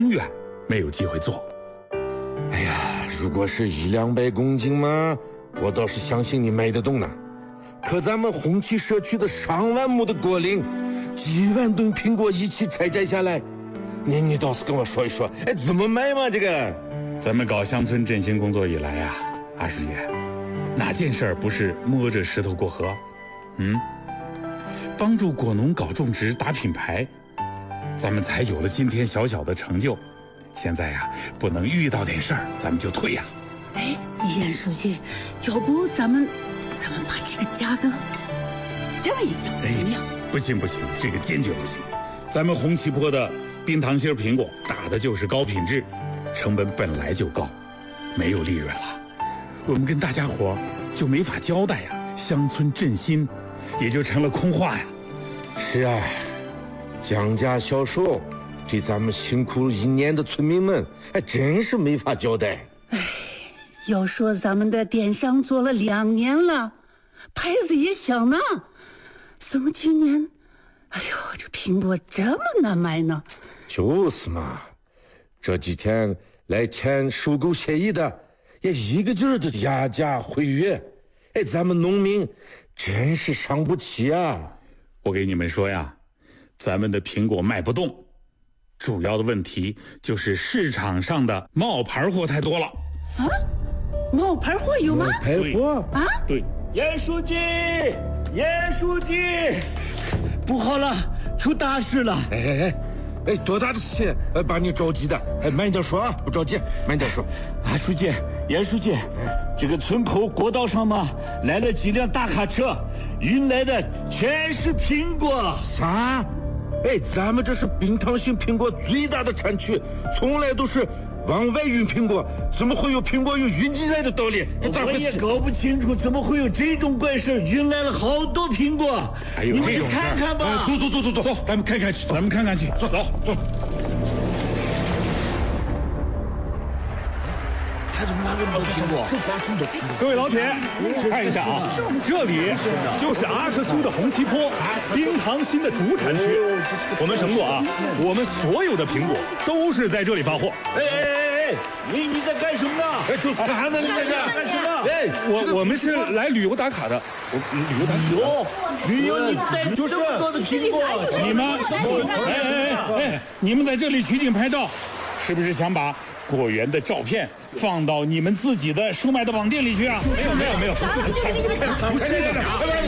远没有机会做。 哎呀，如果是100-200公斤嘛，我倒是相信你卖得动呢。可咱们红旗社区的上万亩的果林，几万吨苹果一起采摘下来，你倒是跟我说一说，哎，怎么卖嘛？这个， 咱们搞乡村振兴工作以来呀，阿师爷，哪件事儿不是摸着石头过河？帮助果农搞种植、打品牌，咱们才有了今天小小的成就。现在呀，不能遇到点事儿咱们就退呀。 哎，严书记，要不咱们把这个价格降一降，怎么样？ 不行，这个坚决不行。咱们红旗坡的冰糖心苹果打的就是高品质，成本本来就高，没有利润了，我们跟大家伙就没法交代呀，乡村振兴也就成了空话呀。 是啊，降价销售对咱们辛苦1年的村民们还真是没法交代。 要说咱们的电商做了2年了，牌子也响呢，怎么今年，哎呦，这苹果这么难卖呢？ 就是嘛，这几天来签收购协议的也一个劲儿的压价毁约，哎，咱们农民真是伤不起啊！ 我给你们说呀，咱们的苹果卖不动，主要的问题就是市场上的冒牌货太多了。 啊？冒牌货有吗？ 牌货啊？ 对， 严书记，不好了，出大事了！ 哎，多大的事情？把你着急的，慢点说啊，不着急，慢点说。 书记，严书记，这个村口国道上嘛，来了几辆大卡车，运来的全是苹果。 啥？哎，咱们这是冰糖心苹果最大的产区，从来都是往外运苹果，怎么会有苹果有运进来的道理？ 我也搞不清楚，怎么会有这种怪事，运来了好多苹果。 还有你们去这种事儿看看吧。 走，咱们看看去，走。 他怎么拿这么多苹果？ 各位老铁，看一下啊，这里就是阿克苏的红旗坡冰糖心的主产区。我们承诺啊，我们所有的苹果都是在这里发货。 哎，你在干什么呢？ 就是干呢，你在这干什么？ 我们是来旅游打卡的。 旅游，你带这么多的苹果？ 你们，你们在这里取景拍照，是不是想把果园的照片放到你们自己的售卖的网店里去啊？没有， 不是的，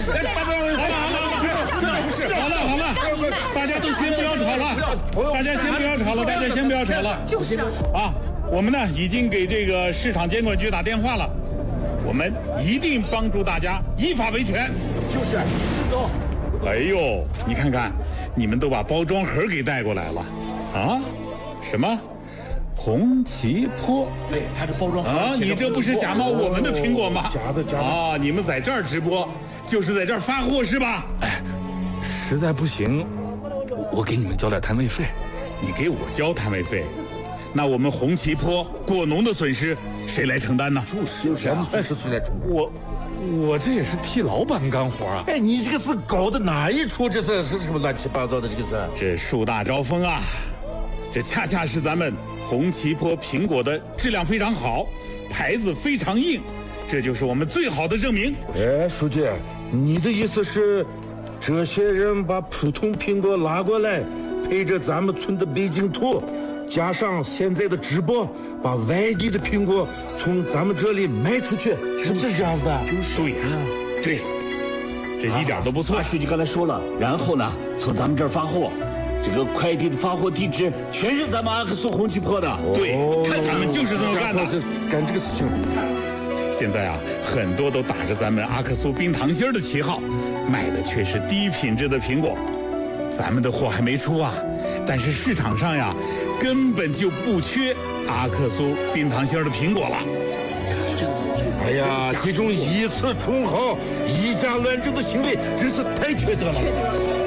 好了，大家都先不要吵了，大家先不要吵了。 就是啊，我们呢已经给这个市场监管局打电话了，我们一定帮助大家依法维权。 就是走。 哎呦，你看看，你们都把包装盒给带过来了啊？什么？红旗坡， 还是包装啊！你这不是假冒我们的苹果吗？ 假的啊！你们在这儿直播，就是在这儿发货是吧？ 实在不行，我给你们交点摊位费。 你给我交摊位费，那我们红旗坡果农的损失谁来承担呢？ 就是什么损失谁来承担？ 我这也是替老板干活啊！ 哎，你这个是搞的哪一出？这是什么乱七八糟的？这个是这树大招风啊！这恰恰是咱们红旗坡苹果的质量非常好，牌子非常硬，这就是我们最好的证明。 哎，书记，你的意思是，这些人把普通苹果拉过来，配着咱们村的北京土，加上现在的直播，把外地的苹果从咱们这里卖出去，是不是这样子的？ 就是对呀，对，这一点都不错。 书记刚才说了，然后呢，从咱们这儿发货。这个快递的发货地址全是咱们阿克苏红旗坡的， 对，看他们就是这么干的， 干这个事情。 现在啊，很多都打着咱们阿克苏冰糖心的旗号，卖的却是低品质的苹果。咱们的货还没出啊，但是市场上呀，根本就不缺阿克苏冰糖心的苹果了。 哎呀，这种以次充好、以假乱真的行为真是太缺德了。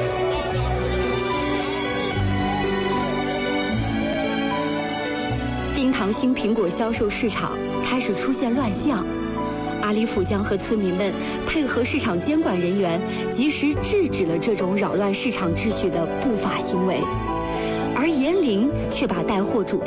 冰糖心苹果销售市场开始出现乱象，阿里府将和村民们配合市场监管人员，及时制止了这种扰乱市场秩序的不法行为。而严年龄却把带货主